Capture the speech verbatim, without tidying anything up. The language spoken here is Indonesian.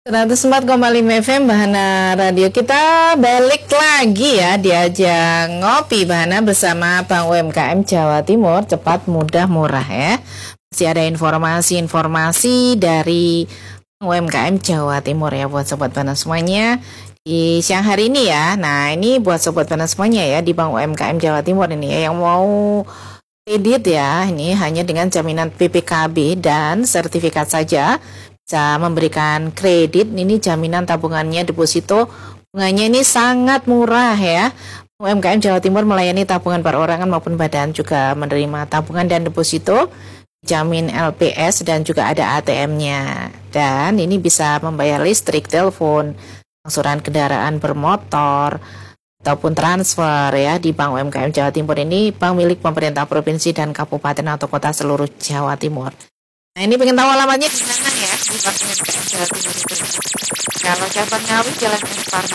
seratus empat koma lima F M Bahana Radio. Kita balik lagi ya diajak ngopi Bahana bersama Bank U M K M Jawa Timur, cepat, mudah, murah ya. Masih ada informasi-informasi dari Bank U M K M Jawa Timur ya buat sobat Bahana semuanya di siang hari ini ya. Nah ini buat sobat Bahana semuanya ya di Bank U M K M Jawa Timur ini ya yang mau kredit ya, ini hanya dengan jaminan P P K B dan sertifikat saja bisa memberikan kredit. Ini jaminan tabungannya, deposito bunganya ini sangat murah ya. U M K M Jawa Timur melayani tabungan perorangan maupun badan, juga menerima tabungan dan deposito, jamin L P S dan juga ada A T M-nya. Dan ini bisa membayar listrik, telepon, angsuran kendaraan bermotor ataupun transfer ya di Bank U M K M Jawa Timur. Ini bank milik pemerintah provinsi dan kabupaten atau kota seluruh Jawa Timur. Nah ini pengen tahu alamatnya di mana ya, di Bank U M K M Jawa Timur itu. Kalau cabang Ngawi Jalan Suparna